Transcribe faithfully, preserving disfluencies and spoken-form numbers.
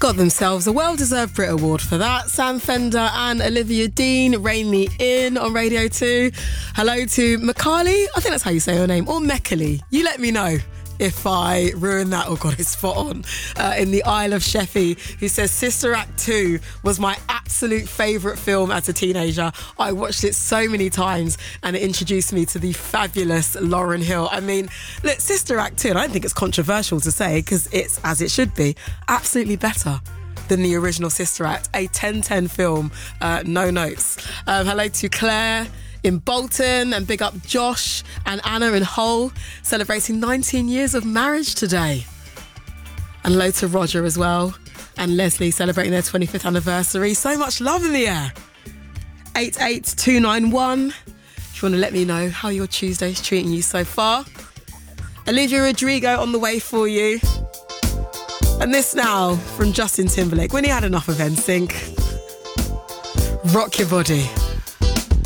got themselves a well-deserved Brit Award for that. Sam Fender and Olivia Dean, Rein Me In on Radio two. Hello to Macaulay, I think that's how you say her name, or Meckley. You let me know if I ruin that or got it spot on. Uh, in the Isle of Sheffy, who says Sister Act two was my absolute favourite film as a teenager. I watched it so many times and it introduced me to the fabulous Lauryn Hill. I mean, look, Sister Act two, and I don't think it's controversial to say because it's, as it should be, absolutely better than the original Sister Act. A ten ten film, uh, no notes. Um, hello to Claire in Bolton, and big up Josh and Anna in Hull, celebrating nineteen years of marriage today. And hello to Roger as well, and Leslie celebrating their twenty-fifth anniversary. So much love in the air. eight eight two nine one if you want to let me know how your Tuesday's treating you so far. Olivia Rodrigo on the way for you. And this now from Justin Timberlake, when he had enough of N Sync. Rock your body.